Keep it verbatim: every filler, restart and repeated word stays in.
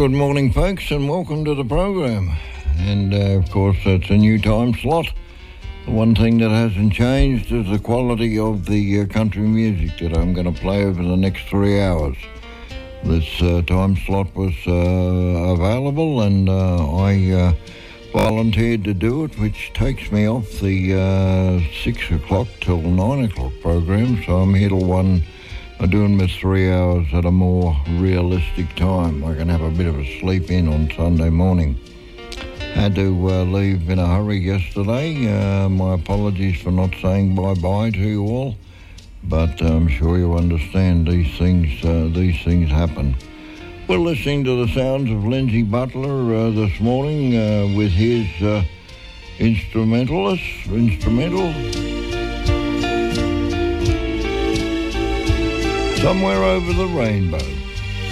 good morning, folks, and welcome to the program. And, uh, of course, it's a new time slot. The one thing that hasn't changed is the quality of the uh, country music that I'm going to play over the next three hours. This uh, time slot was uh, available, and uh, I uh, volunteered to do it, which takes me off the uh, six o'clock till nine o'clock program, so I'm here till one. I'm doing my three hours at a more realistic time. I can have a bit of a sleep in on Sunday morning. Had to uh, leave in a hurry yesterday. Uh, my apologies for not saying bye-bye to you all, but I'm sure you understand these things. Uh, these things happen. We're listening to the sounds of Lindsay Butler uh, this morning uh, with his uh, instrumentalist instrumental. Somewhere Over the Rainbow.